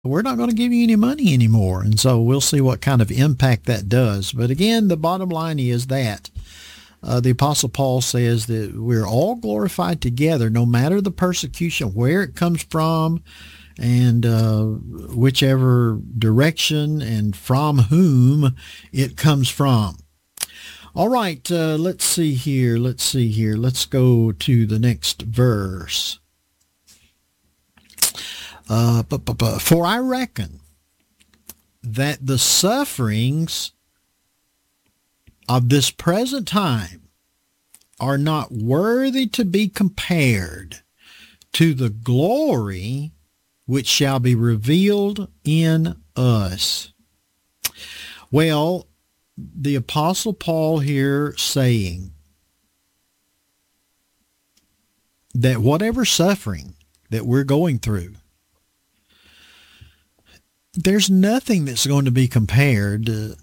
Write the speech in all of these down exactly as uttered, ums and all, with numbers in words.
we're not going to give you any money anymore. And so we'll see what kind of impact that does. But again, the bottom line is that uh, the Apostle Paul says that we're all glorified together, no matter the persecution, where it comes from, and uh, whichever direction and from whom it comes from. All right, uh, let's see here. Let's see here. Let's go to the next verse. Uh, but, but, but, for I reckon that the sufferings of this present time are not worthy to be compared to the glory which shall be revealed in us. Well, the Apostle Paul here saying that whatever suffering that we're going through, there's nothing that's going to be compared uh,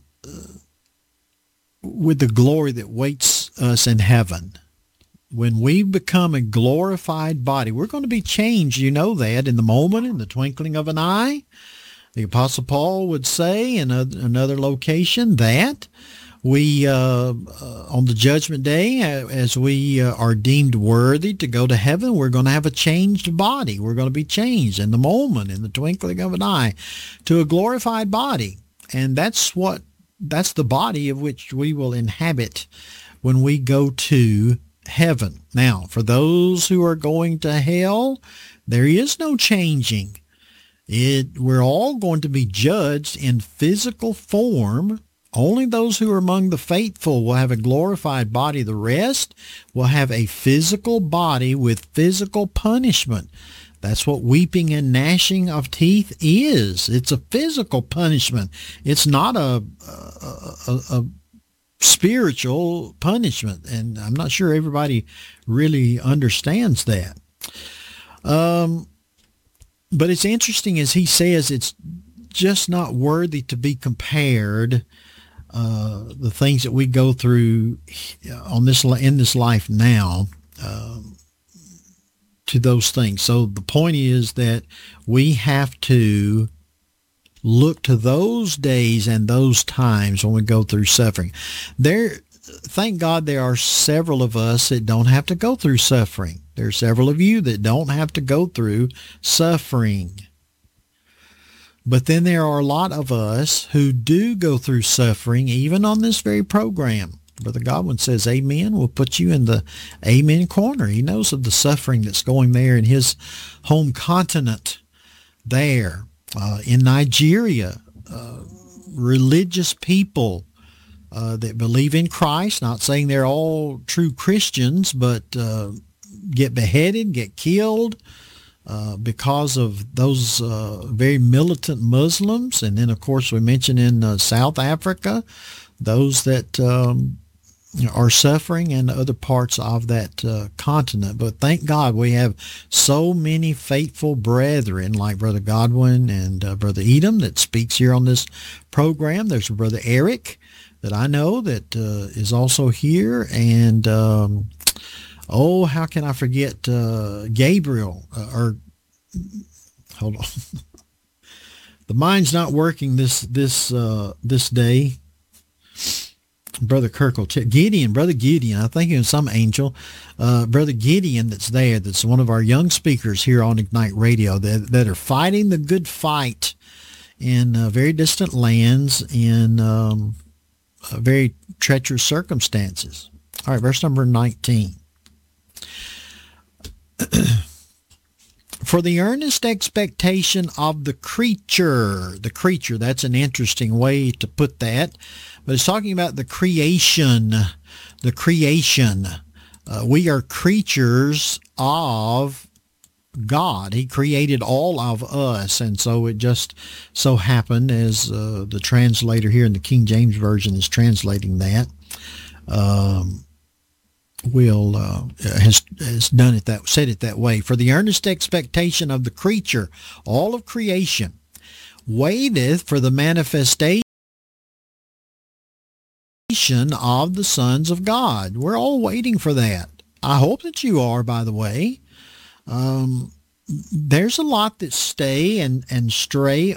with the glory that waits us in heaven. When we become a glorified body, we're going to be changed. You know that in the moment, in the twinkling of an eye. The Apostle Paul would say in a, another location that we, uh, uh, on the judgment day, as we uh, are deemed worthy to go to heaven, we're going to have a changed body. We're going to be changed in the moment, in the twinkling of an eye, to a glorified body. And that's what, that's the body of which we will inhabit when we go to heaven. Now, for those who are going to hell, there is no changing. It, we're all going to be judged in physical form. Only those who are among the faithful will have a glorified body. The rest will have a physical body with physical punishment. That's what weeping and gnashing of teeth is. It's a physical punishment. It's not a, a, a, a spiritual punishment. And I'm not sure everybody really understands that. Um, but it's interesting, as he says, it's just not worthy to be compared. Uh, the things that we go through on this in this life now, um, to those things. So the point is that we have to look to those days and those times when we go through suffering. There, thank God, there are several of us that don't have to go through suffering. There are several of you that don't have to go through suffering. But then there are a lot of us who do go through suffering, even on this very program. Brother Godwin says, amen. We'll put you in the amen corner. He knows of the suffering that's going there in his home continent there. Uh, in Nigeria, uh, religious people uh, that believe in Christ, not saying they're all true Christians, but uh, get beheaded, get killed, Uh, because of those uh, very militant Muslims. And then, of course, we mentioned in uh, South Africa, those that um, are suffering in other parts of that uh, continent. But thank God we have so many faithful brethren like Brother Godwin and uh, Brother Edom that speaks here on this program. There's Brother Eric that I know that uh, is also here. And um, Oh, how can I forget uh, Gabriel? Uh, or hold on, the mind's not working this this uh, this day. Brother Kirk will check. Gideon, Brother Gideon. I think it was some angel, uh, Brother Gideon that's there. That's one of our young speakers here on Ignite Radio that that are fighting the good fight in uh, very distant lands in um, uh, very treacherous circumstances. All right, verse number nineteen. For the earnest expectation of the creature, the creature, that's an interesting way to put that, but it's talking about the creation, the creation. Uh, we are creatures of God. He created all of us, and so it just so happened, as uh, the translator here in the King James Version is translating that, um, will uh, has has done it that said it that way. For the earnest expectation of the creature, all of creation, waiteth for the manifestation of the sons of God. We're all waiting for that. I hope that you are, by the way. Um, there's a lot that stay and, and stray